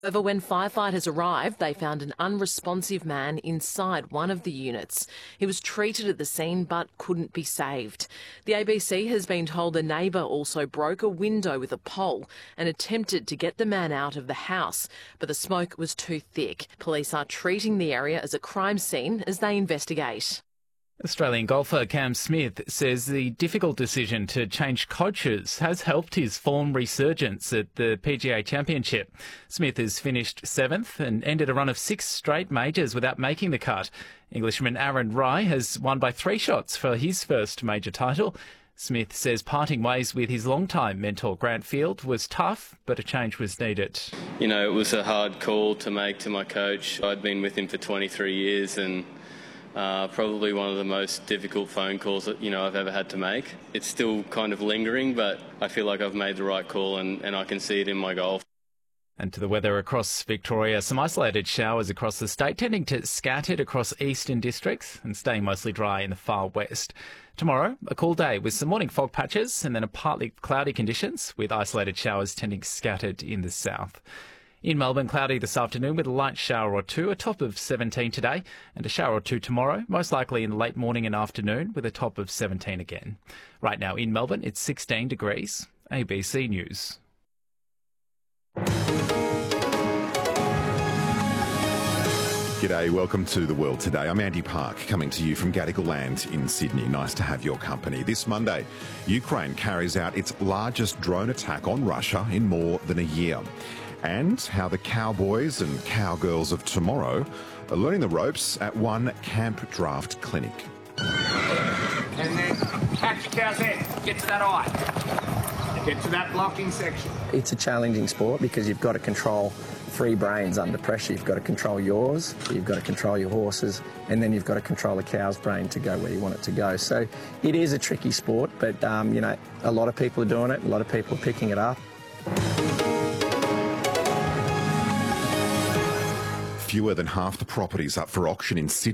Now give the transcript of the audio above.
However, when firefighters arrived, they found an unresponsive man inside one of the units. He was treated at the scene but couldn't be saved. The ABC has been told a neighbour also broke a window with a pole and attempted to get the man out of the house, but the smoke was too thick. Police are treating the area as a crime scene as they investigate. Australian golfer Cam Smith says the difficult decision to change coaches has helped his form resurgence at the PGA Championship. Smith has finished 7th and ended a run of 6 straight majors without making the cut. Englishman Aaron Rai has won by 3 shots for his first major title. Smith says parting ways with his longtime mentor Grant Field was tough, but a change was needed. You know, it was a hard call to make to my coach. I'd been with him for 23 years and probably one of the most difficult phone calls that, I've ever had to make. It's still kind of lingering, but I feel like I've made the right call and I can see it in my golf. And to the weather across Victoria, some isolated showers across the state, tending to scattered across eastern districts and staying mostly dry in the far west. Tomorrow, a cool day with some morning fog patches and then a partly cloudy conditions with isolated showers tending scattered in the south. In Melbourne, cloudy this afternoon with a light shower or two, a top of 17 today, and a shower or two tomorrow, most likely in the late morning and afternoon with a top of 17 again. Right now in Melbourne, it's 16 degrees. ABC News. G'day, welcome to The World Today. I'm Andy Park, coming to you from Gadigal Land in Sydney. Nice to have your company. This Monday, Ukraine carries out its largest drone attack on Russia in more than a year. And how the cowboys and cowgirls of tomorrow are learning the ropes at one camp draft clinic. And then catch your cows there. Get to that eye. Get to that blocking section. It's a challenging sport because you've got to control 3 brains under pressure. You've got to control yours, you've got to control your horses, and then you've got to control the cow's brain to go where you want it to go. So it is a tricky sport, but, a lot of people are doing it. A lot of people are picking it up. Fewer than half the properties up for auction in Sydney